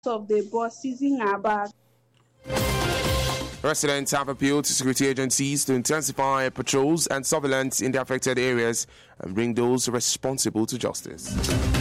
of the bus seizing her bag. Residents have appealed to security agencies to intensify patrols and surveillance in the affected areas and bring those responsible to justice.